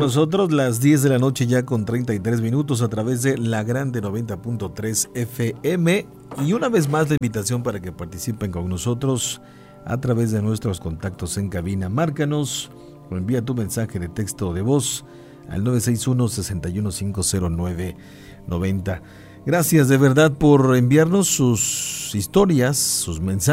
nosotros, las 10 de la noche ya con 33 minutos a través de La Grande 90.3 FM. Y una vez más la invitación para que participen con nosotros a través de nuestros contactos en cabina. Márcanos o envía tu mensaje de texto o de voz al 961-61-509-90. Gracias de verdad por enviarnos sus historias, sus mensajes.